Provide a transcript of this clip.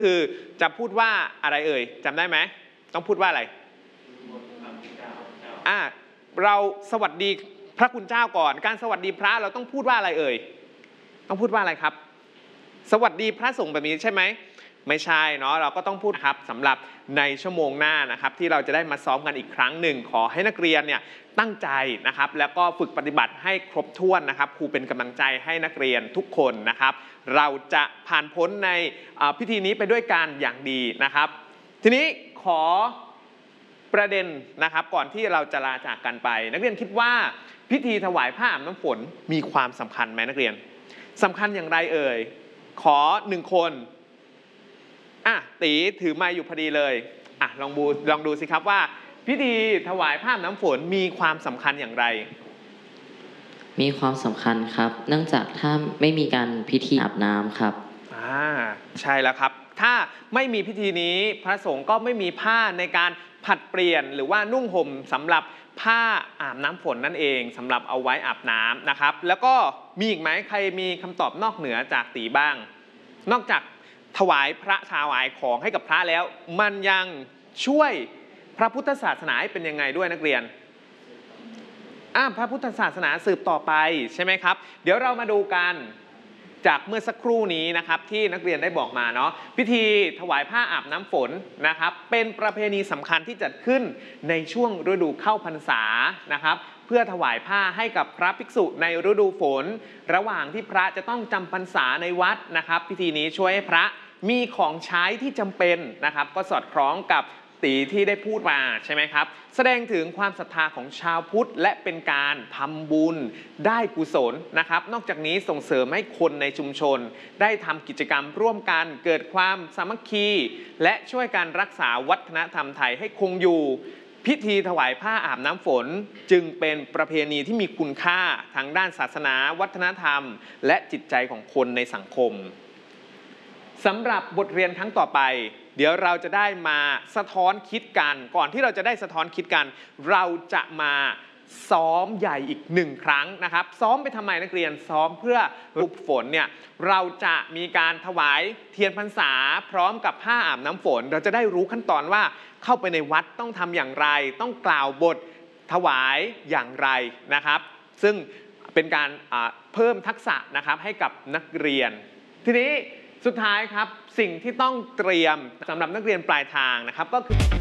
คือจะพูดว่าอะไรเอ่ยจำได้ไหมต้องพูดว่าอะไรเราสวัสดีพระคุณเจ้าก่อนการสวัสดีพระเราต้องพูดว่าอะไรเอ่ยต้องพูดว่าอะไรครับสวัสดีพระสงฆ์แบบนี้ใช่ไหมไม่ใช่เนาะเราก็ต้องพูดครับสำหรับในชั่วโมงหน้านะครับที่เราจะได้มาซ้อมกันอีกครั้งหนึ่งขอให้นักเรียนเนี่ยตั้งใจนะครับแล้วก็ฝึกปฏิบัติให้ครบถ้วนนะครับครูเป็นกำลังใจให้นักเรียนทุกคนนะครับเราจะผ่านพ้นในพิธีนี้ไปด้วยกันอย่างดีนะครับทีนี้ขอประเด็นนะครับก่อนที่เราจะลาจากกันไปนักเรียนคิดว่าพิธีถวายผ้าอาบน้ำฝนมีความสำคัญไหมนักเรียนสำคัญอย่างไรเอ่ยขอ1คนตีถือไมค์อยู่พอดีเลยลองดูสิครับว่าพิธีถวายผ้าน้ำฝนมีความสำคัญอย่างไรมีความสำคัญครับเนื่องจากถ้าไม่มีการพิธีอาบน้ำครับใช่แล้วครับถ้าไม่มีพิธีนี้พระสงฆ์ก็ไม่มีผ้าในการผัดเปลี่ยนหรือว่านุ่งห่มสำหรับผ้าอาบน้ำฝนนั่นเองสำหรับเอาไว้อาบน้ำนะครับแล้วก็มีอีกไหมใครมีคำตอบนอกเหนือจากตีบ้างนอกจากถวายพระถวายของให้กับพระแล้วมันยังช่วยพระพุทธศาสนาให้เป็นยังไงด้วยนักเรียนพระพุทธศาสนาสืบต่อไปใช่ไหมครับเดี๋ยวเรามาดูกันจากเมื่อสักครู่นี้นะครับที่นักเรียนได้บอกมาเนาะพิธีถวายผ้าอาบน้ำฝนนะครับเป็นประเพณีสำคัญที่จัดขึ้นในช่วงฤดูเข้าพรรษานะครับเพื่อถวายผ้าให้กับพระภิกษุในฤดูฝนระหว่างที่พระจะต้องจำพรรษาในวัดนะครับพิธีนี้ช่วยให้พระมีของใช้ที่จำเป็นนะครับก็สอดคล้องกับตีที่ได้พูดมาใช่ไหมครับแสดงถึงความศรัทธาของชาวพุทธและเป็นการทำบุญได้กุศลนะครับนอกจากนี้ส่งเสริมให้คนในชุมชนได้ทำกิจกรรมร่วมกันเกิดความสามัคคีและช่วยกันรักษาวัฒนธรรมไทยให้คงอยู่พิธีถวายผ้าอาบน้ำฝนจึงเป็นประเพณีที่มีคุณค่าทั้งด้านศาสนาวัฒนธรรมและจิตใจของคนในสังคมสำหรับบทเรียนครั้งต่อไปเดี๋ยวเราจะได้มาสะท้อนคิดกันก่อนที่เราจะได้สะท้อนคิดกันเราจะมาซ้อมใหญ่อีก1ครั้งนะครับซ้อมไปทำไมนักเรียนซ้อมเพื่อฤดูฝนเนี่ยเราจะมีการถวายเทียนพรรษาพร้อมกับผ้าอาบน้ำฝนเราจะได้รู้ขั้นตอนว่าเข้าไปในวัดต้องทำอย่างไรต้องกล่าวบทถวายอย่างไรนะครับซึ่งเป็นการเพิ่มทักษะนะครับให้กับนักเรียนทีนี้สุดท้ายครับสิ่งที่ต้องเตรียมสำหรับนักเรียนปลายทางนะครับก็คือ